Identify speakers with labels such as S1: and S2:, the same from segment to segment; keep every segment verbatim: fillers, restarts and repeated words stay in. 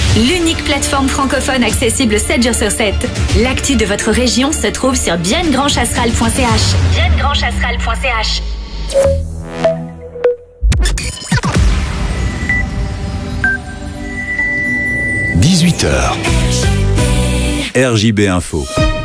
S1: l'unique plateforme francophone accessible sept jours sur sept. L'actu de votre région se trouve sur bienne grand chasseral point c h. bienne grand chasseral point c h.
S2: dix-huit heures. R J B Info.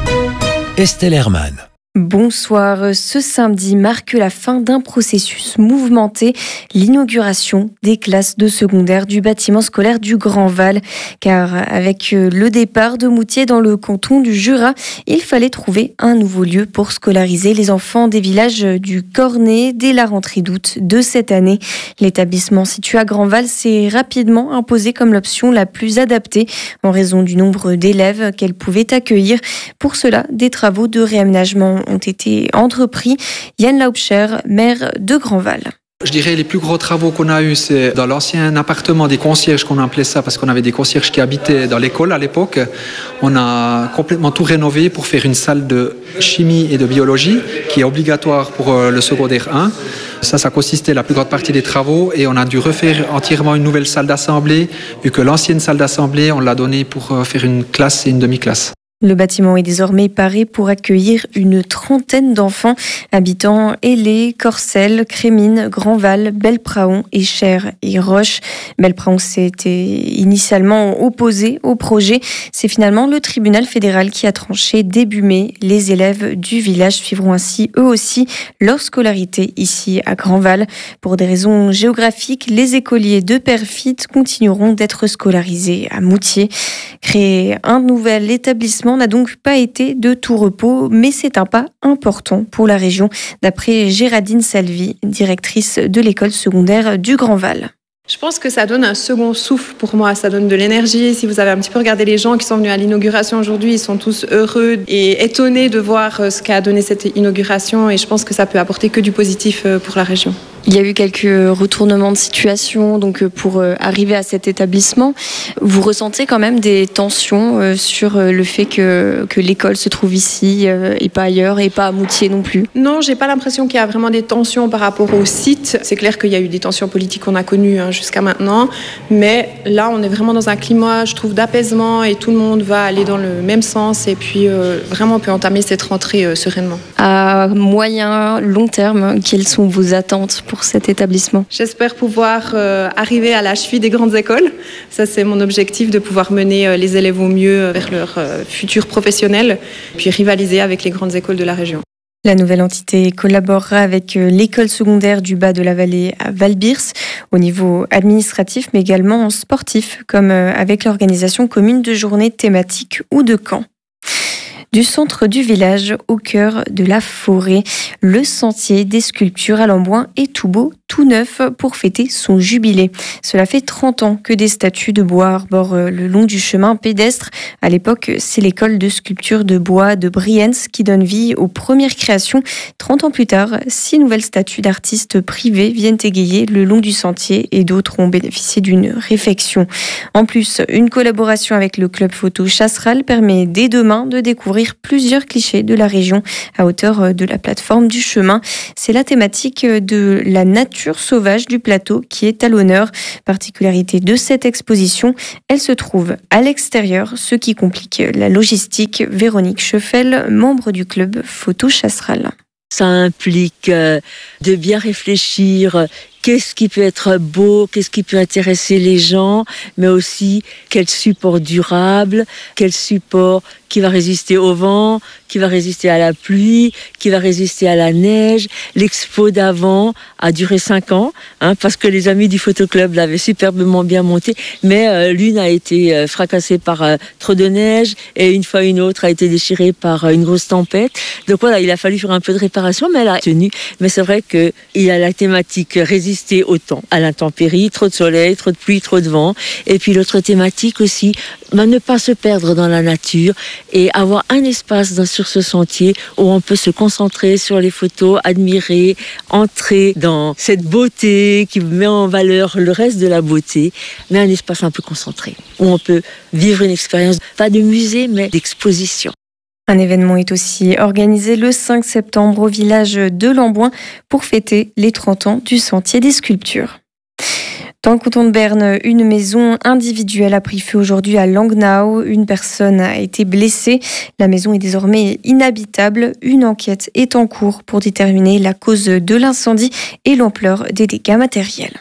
S2: Estelle Hermann.
S3: Bonsoir. Ce samedi marque la fin d'un processus mouvementé, l'inauguration des classes de secondaire du bâtiment scolaire du Grand Val. Car avec le départ de Moutier dans le canton du Jura, il fallait trouver un nouveau lieu pour scolariser les enfants des villages du Cornet dès la rentrée d'août de cette année. L'établissement situé à Grand Val s'est rapidement imposé comme l'option la plus adaptée en raison du nombre d'élèves qu'elle pouvait accueillir. Pour cela, des travaux de réaménagement ont été entrepris. Yann Laubscher, maire de Grand Val.
S4: Je dirais les plus gros travaux qu'on a eus, c'est dans l'ancien appartement des concierges, qu'on appelait ça, parce qu'on avait des concierges qui habitaient dans l'école à l'époque. On a complètement tout rénové pour faire une salle de chimie et de biologie qui est obligatoire pour le secondaire un. Ça, ça consistait la plus grande partie des travaux et on a dû refaire entièrement une nouvelle salle d'assemblée, vu que l'ancienne salle d'assemblée, on l'a donnée pour faire une classe et une demi-classe.
S3: Le bâtiment est désormais paré pour accueillir une trentaine d'enfants habitant Ailé, Corcelles, Crémines, Grandval, Belpraon, Cher et Roche. Belpraon s'était initialement opposé au projet. C'est finalement le tribunal fédéral qui a tranché début mai. Les élèves du village suivront ainsi eux aussi leur scolarité ici à Grandval. Pour des raisons géographiques, les écoliers de Perfit continueront d'être scolarisés à Moutier. Créer un nouvel établissement n'a donc pas été de tout repos, mais c'est un pas important pour la région, d'après Géraldine Salvi, directrice de l'école secondaire du Grand Val.
S5: Je pense que ça donne un second souffle pour moi, ça donne de l'énergie. Si vous avez un petit peu regardé les gens qui sont venus à l'inauguration aujourd'hui, ils sont tous heureux et étonnés de voir ce qu'a donné cette inauguration et je pense que ça peut apporter que du positif pour la région.
S3: Il y a eu quelques retournements de situation donc pour arriver à cet établissement. Vous ressentez quand même des tensions sur le fait que, que l'école se trouve ici et pas ailleurs et pas à Moutier non plus?
S5: Non, j'ai pas l'impression qu'il y a vraiment des tensions par rapport au site. C'est clair qu'il y a eu des tensions politiques qu'on a connues hein, jusqu'à maintenant, mais là on est vraiment dans un climat, je trouve, d'apaisement et tout le monde va aller dans le même sens et puis euh, vraiment on peut entamer cette rentrée euh, sereinement.
S3: À moyen, long terme, quelles sont vos attentes pour cet établissement?
S5: J'espère pouvoir euh, arriver à la cheville des grandes écoles. Ça, c'est mon objectif, de pouvoir mener euh, les élèves au mieux vers leur euh, futur professionnel, puis rivaliser avec les grandes écoles de la région.
S3: La nouvelle entité collaborera avec l'école secondaire du bas de la vallée à Valbirs, au niveau administratif, mais également sportif, comme avec l'organisation commune de journées thématiques ou de camps. Du centre du village au cœur de la forêt, le sentier des sculptures à Lamboin est tout beau, tout neuf pour fêter son jubilé. Cela fait trente ans que des statues de bois arborent le long du chemin pédestre. À l'époque, c'est l'école de sculpture de bois de Brienz qui donne vie aux premières créations. trente ans plus tard, six nouvelles statues d'artistes privés viennent égayer le long du sentier et d'autres ont bénéficié d'une réfection. En plus, une collaboration avec le club photo Chasseral permet dès demain de découvrir plusieurs clichés de la région à hauteur de la plateforme du chemin. C'est la thématique de la nature sauvage du plateau qui est à l'honneur. Particularité de cette exposition, elle se trouve à l'extérieur, ce qui complique la logistique. Véronique Scheffel, membre du club photo Chasseral.
S6: Ça implique de bien réfléchir qu'est-ce qui peut être beau, qu'est-ce qui peut intéresser les gens, mais aussi quel support durable, quel support qui va résister au vent, qui va résister à la pluie, qui va résister à la neige. L'expo d'avant a duré cinq ans, hein, parce que les amis du photoclub l'avaient superbement bien monté, mais euh, l'une a été euh, fracassée par euh, trop de neige et une fois une autre a été déchirée par euh, une grosse tempête. Donc voilà, il a fallu faire un peu de réparation, mais elle a tenu. Mais c'est vrai qu'il y a la thématique résister au temps, à l'intempérie, trop de soleil, trop de pluie, trop de vent. Et puis l'autre thématique aussi, bah, ne pas se perdre dans la nature et avoir un espace dans, sur ce sentier où on peut se concentrer sur les photos, admirer, entrer dans cette beauté qui met en valeur le reste de la beauté, mais un espace un peu concentré où on peut vivre une expérience, pas de musée, mais d'exposition.
S3: Un événement est aussi organisé le cinq septembre au village de Lamboin pour fêter les trente ans du Sentier des Sculptures. Dans le canton de Berne, une maison individuelle a pris feu aujourd'hui à Langnau. Une personne a été blessée. La maison est désormais inhabitable. Une enquête est en cours pour déterminer la cause de l'incendie et l'ampleur des dégâts matériels.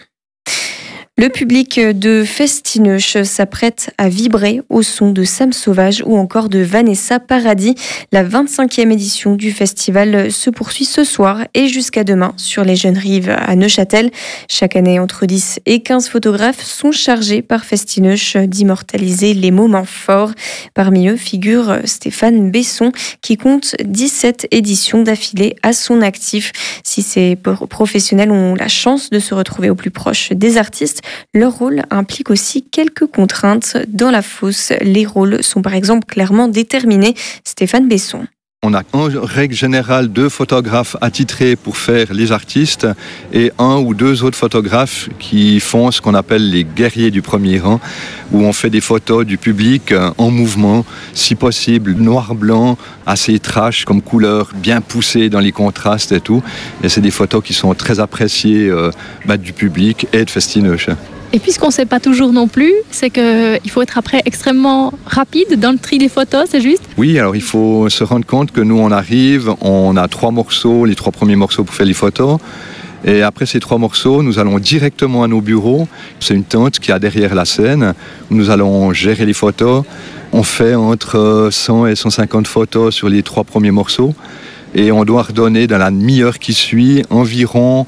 S3: Le public de Festineuch s'apprête à vibrer au son de Sam Sauvage ou encore de Vanessa Paradis. La vingt-cinquième édition du festival se poursuit ce soir et jusqu'à demain sur les Jeunes Rives à Neuchâtel. Chaque année, entre dix et quinze photographes sont chargés par Festineuch d'immortaliser les moments forts. Parmi eux figure Stéphane Besson qui compte dix-sept éditions d'affilée à son actif. Si ces professionnels ont la chance de se retrouver au plus proche des artistes, leur rôle implique aussi quelques contraintes. Dans la fosse, les rôles sont par exemple clairement déterminés. Stéphane Besson.
S7: On a en règle générale deux photographes attitrés pour faire les artistes et un ou deux autres photographes qui font ce qu'on appelle les guerriers du premier rang, où on fait des photos du public en mouvement, si possible noir-blanc, assez trash comme couleur, bien poussée dans les contrastes et tout. Et c'est des photos qui sont très appréciées euh, bah, du public et de Festineuch.
S8: Et puis ce qu'on ne sait pas toujours non plus, c'est qu'il faut être après extrêmement rapide dans le tri des photos, c'est juste ?
S7: Oui, alors il faut se rendre compte que nous on arrive, on a trois morceaux, les trois premiers morceaux pour faire les photos. Et après ces trois morceaux, nous allons directement à nos bureaux. C'est une tente qui est derrière la scène, où nous allons gérer les photos. On fait entre cent et cent cinquante photos sur les trois premiers morceaux. Et on doit redonner dans la demi-heure qui suit environ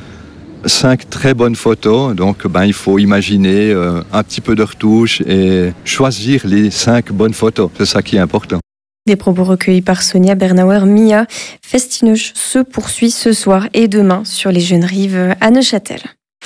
S7: cinq très bonnes photos, donc ben, il faut imaginer euh, un petit peu de retouche et choisir les cinq bonnes photos. C'est ça qui est important.
S3: Des propos recueillis par Sonia Bernauer-Mia. Festineuch se poursuit ce soir et demain sur les Jeunes Rives à Neuchâtel.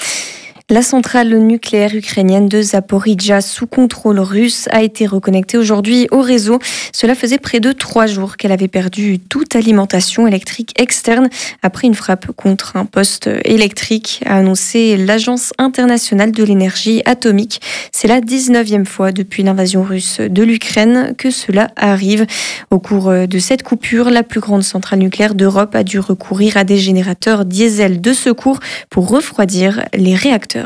S3: La centrale nucléaire ukrainienne de Zaporijia, sous contrôle russe, a été reconnectée aujourd'hui au réseau. Cela faisait près de trois jours qu'elle avait perdu toute alimentation électrique externe après une frappe contre un poste électrique, a annoncé l'Agence internationale de l'énergie atomique. C'est la dix-neuvième fois depuis l'invasion russe de l'Ukraine que cela arrive. Au cours de cette coupure, la plus grande centrale nucléaire d'Europe a dû recourir à des générateurs diesel de secours pour refroidir les réacteurs.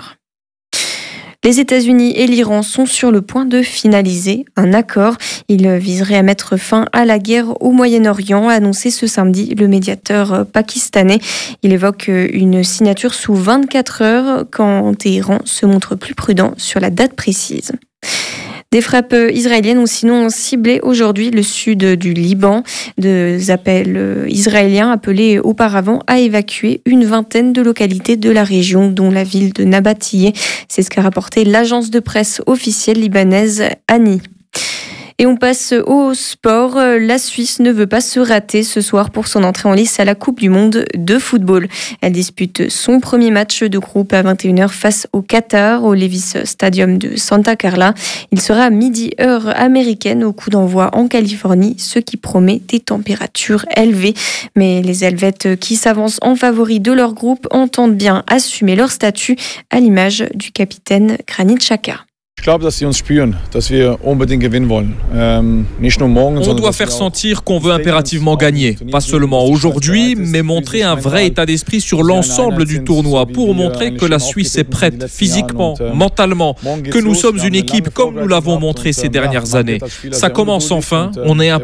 S3: Les États-Unis et l'Iran sont sur le point de finaliser un accord. Il viserait à mettre fin à la guerre au Moyen-Orient, a annoncé ce samedi le médiateur pakistanais. Il évoque une signature sous vingt-quatre heures quand Téhéran se montre plus prudent sur la date précise. Des frappes israéliennes ont sinon ciblé aujourd'hui le sud du Liban. Des appels israéliens appelés auparavant à évacuer une vingtaine de localités de la région, dont la ville de Nabatiyeh. C'est ce qu'a rapporté l'agence de presse officielle libanaise Ani. Et on passe au sport. La Suisse ne veut pas se rater ce soir pour son entrée en lice à la Coupe du Monde de football. Elle dispute son premier match de groupe à vingt et une heures face au Qatar, au Levi's Stadium de Santa Carla. Il sera à midi heure américaine au coup d'envoi en Californie, ce qui promet des températures élevées. Mais les Helvètes qui s'avancent en favoris de leur groupe entendent bien assumer leur statut, à l'image du capitaine Granit Xhaka.
S9: On doit faire sentir qu'on veut impérativement gagner, pas seulement aujourd'hui, mais montrer un vrai état d'esprit sur l'ensemble du tournoi pour montrer que la Suisse est prête physiquement, mentalement, que nous sommes une équipe comme nous l'avons montré ces dernières années. Ça commence enfin, on est un